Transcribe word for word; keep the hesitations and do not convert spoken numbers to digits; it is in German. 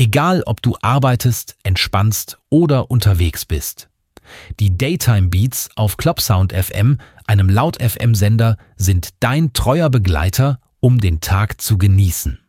Egal, ob du arbeitest, entspannst oder unterwegs bist. Die Daytime Beats auf Clubsound F M, einem Laut F M Sender, sind dein treuer Begleiter, um den Tag zu genießen.